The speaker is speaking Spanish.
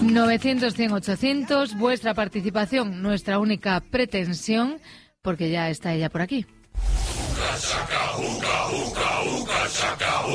900, 100, 800, vuestra participación, nuestra única pretensión, porque ya está ella por aquí.